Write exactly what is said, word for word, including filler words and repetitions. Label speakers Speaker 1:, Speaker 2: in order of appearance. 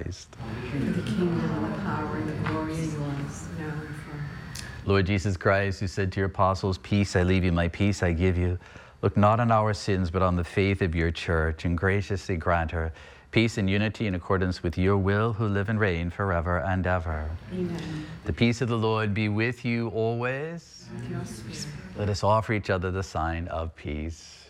Speaker 1: Christ.
Speaker 2: For the kingdom and the power and the glory is yours, now and forever.
Speaker 1: Lord Jesus Christ, who said to your apostles, peace I leave you, my peace I give you, look not on our sins, but on the faith of your church, and graciously grant her peace and unity in accordance with your will, who live and reign forever and ever.
Speaker 2: Amen.
Speaker 1: The peace of the Lord be with you always.
Speaker 2: With your spirit.
Speaker 1: Let us offer each other the sign of peace.